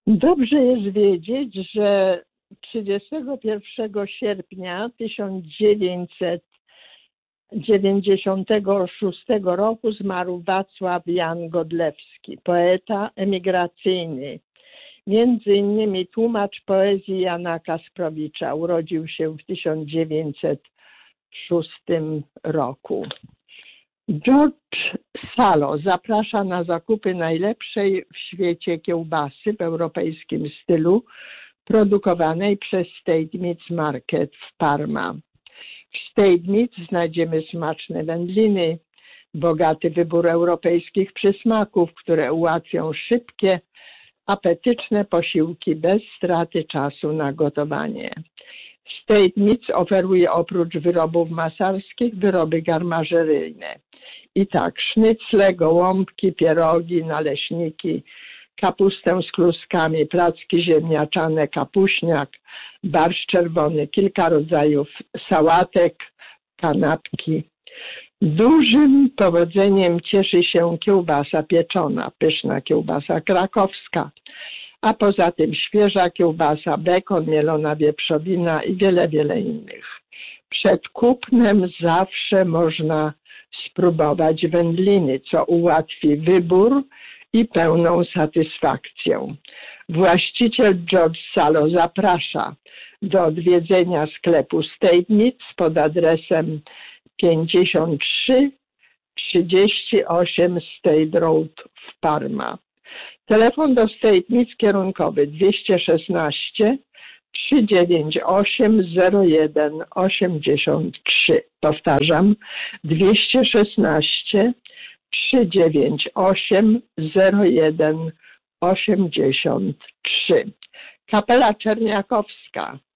Dobrze jest wiedzieć, że 31 sierpnia 1996 roku zmarł Wacław Jan Godlewski, poeta emigracyjny. Między innymi tłumacz poezji Jana Kasprowicza. Urodził się w 1906 roku. George Salo zaprasza na zakupy najlepszej w świecie kiełbasy w europejskim stylu, produkowanej przez State Meats Market w Parma. W State Meats znajdziemy smaczne wędliny, bogaty wybór europejskich przysmaków, które ułatwią szybkie, apetyczne posiłki bez straty czasu na gotowanie. State Meats oferuje oprócz wyrobów masarskich wyroby garmażeryjne. I tak, sznycle, gołąbki, pierogi, naleśniki, kapustę z kluskami, placki ziemniaczane, kapuśniak, barszcz czerwony, kilka rodzajów sałatek, kanapki. Dużym powodzeniem cieszy się kiełbasa pieczona, pyszna kiełbasa krakowska, a poza tym świeża kiełbasa, bekon, mielona wieprzowina i wiele, wiele innych. Przed kupnem zawsze można spróbować wędliny, co ułatwi wybór i pełną satysfakcję. Właściciel George Salo zaprasza do odwiedzenia sklepu State Meats pod adresem 5338 State Road w Parma. Telefon do State Meats kierunkowy 216 398 0183. Powtarzam, 216 398 0183. Kapela Czerniakowska